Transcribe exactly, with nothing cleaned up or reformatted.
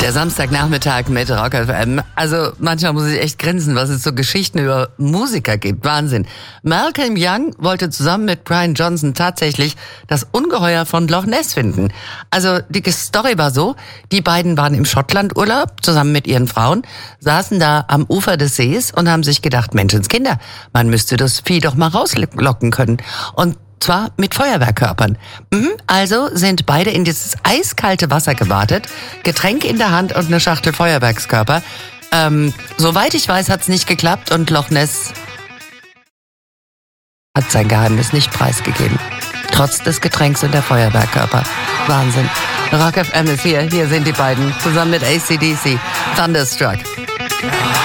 Der Samstagnachmittag mit Rock F M. Also manchmal muss ich echt grinsen, was es so Geschichten über Musiker gibt. Wahnsinn. Malcolm Young wollte zusammen mit Brian Johnson tatsächlich das Ungeheuer von Loch Ness finden. Also die Story war so, die beiden waren im Schottlandurlaub zusammen mit ihren Frauen, saßen da am Ufer des Sees und haben sich gedacht, Menschenskinder, man müsste das Vieh doch mal rauslocken können. Und zwar mit Feuerwerkkörpern. Also sind beide in dieses eiskalte Wasser gewartet, Getränk in der Hand und eine Schachtel Feuerwerkskörper. Ähm, soweit ich weiß, hat's nicht geklappt und Loch Ness hat sein Geheimnis nicht preisgegeben. Trotz des Getränks und der Feuerwerkkörper. Wahnsinn. Rock F M ist hier. Hier sind die beiden zusammen mit A C D C. Thunderstruck.